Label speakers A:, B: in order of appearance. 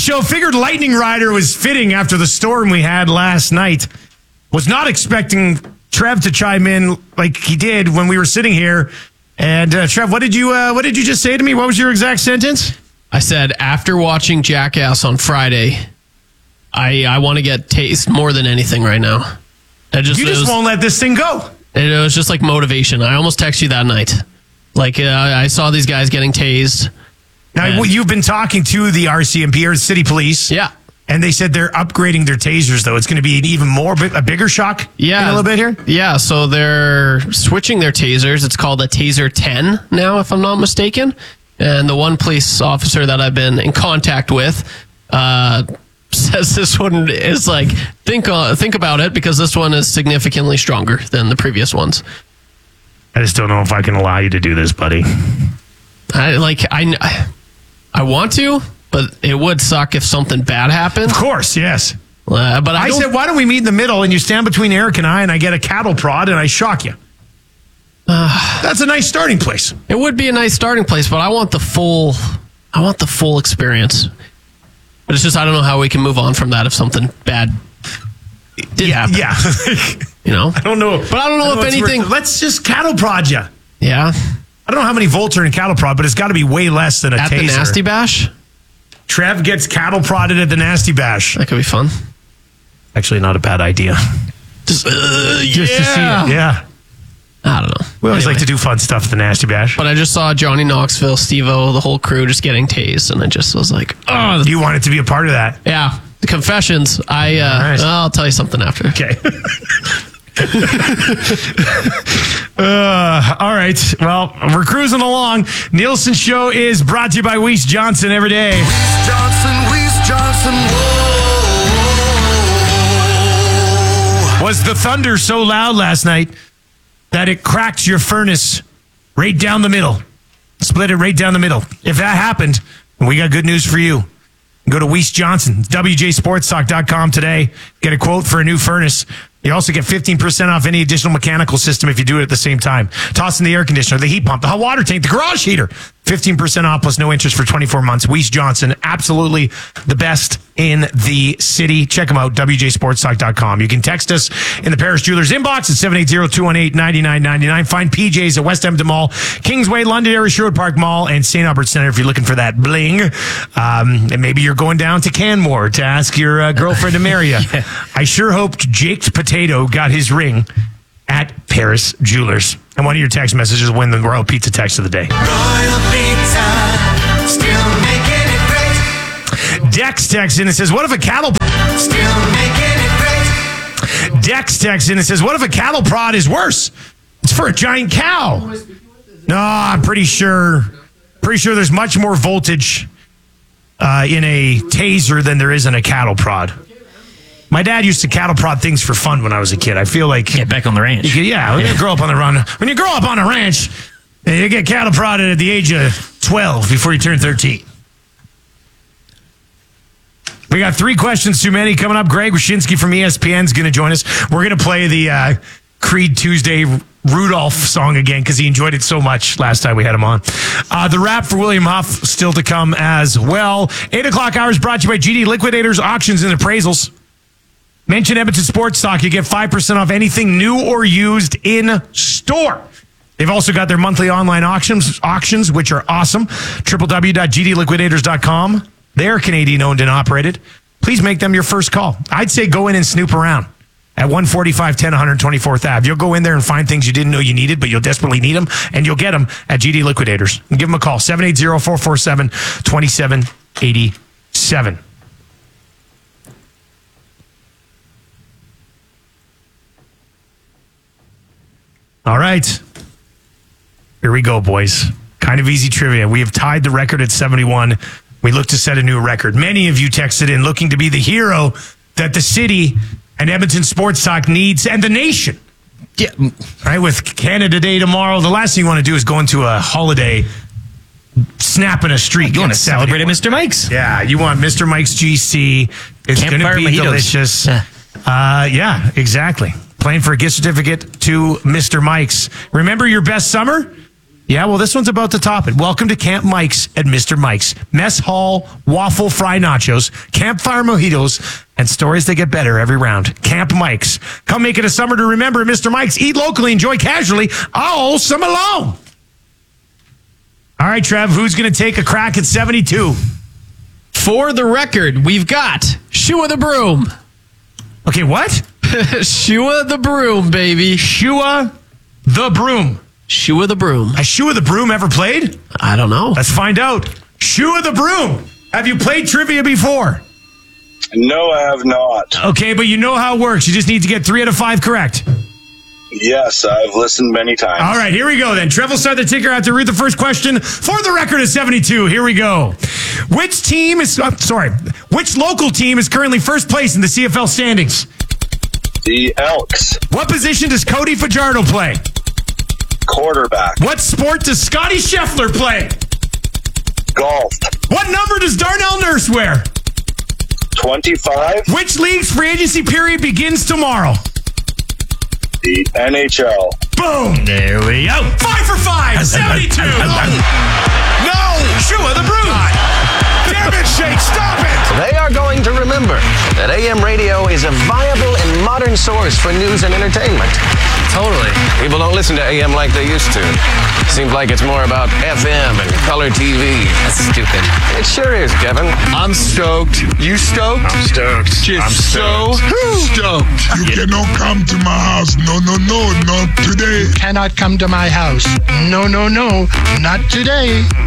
A: show. Figured Lightning Rider was fitting after the storm we had last night. Was not expecting Trev to chime in like he did when we were sitting here. And Trev, what did you just say to me? What was your exact sentence?
B: I said, after watching Jackass on Friday, I want to get tased more than anything right now. You
A: just won't let this thing go.
B: It was just like motivation. I almost texted you that night. Like, I saw these guys getting tased.
A: Now, you've been talking to the RCMP or the city police.
B: Yeah.
A: And they said they're upgrading their tasers, though. It's going to be an even a bigger shock in a little bit here?
B: Yeah, so they're switching their tasers. It's called a Taser 10 now, if I'm not mistaken. And the one police officer that I've been in contact with says this one is like, think about it, because this one is significantly stronger than the previous ones.
A: I just don't know if I can allow you to do this, buddy.
B: I want to, but it would suck if something bad happened.
A: Of course, yes.
B: But I
A: said, why don't we meet in the middle and you stand between Eric and I get a cattle prod and I shock you. That's a nice starting place.
B: It would be a nice starting place, but I want the full experience. But it's just, I don't know how we can move on from that if something bad did happen.
A: Yeah.
B: You know?
A: I don't know.
B: But I don't know if anything...
A: Let's just cattle prod you.
B: Yeah.
A: I don't know how many volts are in cattle prod, but it's got to be way less than a taser.
B: At the Nasty Bash?
A: Trev gets cattle prodded at the Nasty Bash.
B: That could be fun.
A: Actually, not a bad idea. Just to see it. Yeah.
B: I don't know.
A: We always like to do fun stuff at the Nasty Bash.
B: But I just saw Johnny Knoxville, Steve-O, the whole crew just getting tased, and I just was like, oh.
A: You wanted to be a part of that?
B: Yeah. The confessions. I'll tell you something after.
A: Okay. All right. Well, we're cruising along. Nielsen Show is brought to you by Weiss Johnson every day.
C: Weiss Johnson, whoa.
A: Was the thunder so loud last night that it cracked your furnace right down the middle? Split it right down the middle. If that happened, we got good news for you. Go to Weiss Johnson, WJSportsTalk.com today. Get a quote for a new furnace. You also get 15% off any additional mechanical system if you do it at the same time. Toss in the air conditioner, the heat pump, the hot water tank, the garage heater. 15% off plus no interest for 24 months. Weiss Johnson, absolutely the best in the city. Check them out, WJSportsTalk.com. You can text us in the Paris Jewelers inbox at 780-218-9999. Find PJs at West Edmonton Mall, Kingsway, Londonderry, Sherwood Park Mall, and St. Albert Center if you're looking for that bling. And maybe you're going down to Canmore to ask your girlfriend to marry you. Yeah. I sure hoped Jake Potato got his ring at Paris Jewelers. And one of your text messages will win the Royal Pizza text of the day.
C: Royal Pizza, still making it great.
A: Dex texts in and says, what if a cattle...
C: Still making it great.
A: Dex texts in and says, what if a cattle prod is worse? It's for a giant cow. No, I'm pretty sure there's much more voltage in a taser than there is in a cattle prod. My dad used to cattle prod things for fun when I was a kid. I feel like...
D: Get back on the ranch.
A: When you grow up on the run. When you grow up on a ranch, you get cattle prodded at the age of 12 before you turn 13. We got 3 questions too many coming up. Greg Wyshynski from ESPN is going to join us. We're going to play the Creed Tuesday Rudolph song again because he enjoyed it so much last time we had him on. The rap for William Huff still to come as well. 8 o'clock hours brought to you by GD Liquidators, Auctions and Appraisals. Mention Edmonton Sports Talk. You get 5% off anything new or used in store. They've also got their monthly online auctions, which are awesome. www.gdliquidators.com. They're Canadian owned and operated. Please make them your first call. I'd say go in and snoop around at 14510 124th Ave. You'll go in there and find things you didn't know you needed, but you'll desperately need them, and you'll get them at GD Liquidators. And give them a call, 780-447-2787. All right. Here we go, boys. Kind of easy trivia. We have tied the record at 71. We look to set a new record. Many of you texted in looking to be the hero that the city and Edmonton Sports Talk needs and the nation.
D: Yeah.
A: Right? With Canada Day tomorrow, the last thing you want to do is go into a holiday snapping a streak.
D: You want to celebrate at Mr. Mike's.
A: Yeah, you want Mr. Mike's GC. It's going to be
D: mojitos.
A: Delicious. Yeah, exactly. Playing for a gift certificate to Mr. Mike's. Remember your best summer? Yeah, well, this one's about to top it. Welcome to Camp Mike's at Mr. Mike's. Mess hall, waffle fry nachos, campfire mojitos, and stories that get better every round. Camp Mike's. Come make it a summer to remember at Mr. Mike's. Eat locally, enjoy casually, all summer long. All right, Trev, who's going to take a crack at 72?
B: For the record, we've got Shua the Broom.
A: Okay, what?
B: Shua the Broom, baby.
A: Shua the Broom.
B: Shua the Broom.
A: Has Shua the Broom ever played?
B: I don't know.
A: Let's find out. Shua the Broom. Have you played trivia before?
E: No, I have not.
A: Okay, but you know how it works. You just need to get 3 out of 5 correct.
E: Yes, I've listened many times.
A: All right, here we go then. Trev will start the ticker after read the first question. For the record is 72. Here we go. Which local team is currently first place in the CFL standings?
E: The Elks.
A: What position does Cody Fajardo play?
E: Quarterback.
A: What sport does Scotty Scheffler play?
E: Golf.
A: What number does Darnell Nurse wear?
E: 25.
A: Which league's free agency period begins tomorrow?
E: The NHL.
A: Boom. There we go. 5 for 5. 72.
C: No!
A: Shua the Broom.
C: Damn it, Shake, stop it!
F: They are going to remember that AM radio is a viable and modern source for news and entertainment.
D: Totally.
F: People don't listen to AM like they used to. Seems like it's more about FM and color TV.
D: That's stupid.
F: It sure is, Kevin.
G: I'm stoked. You stoked?
E: I'm stoked.
G: Just so stoked.
H: You cannot come to my house. No, not today.
I: Cannot come to my house. No, not today.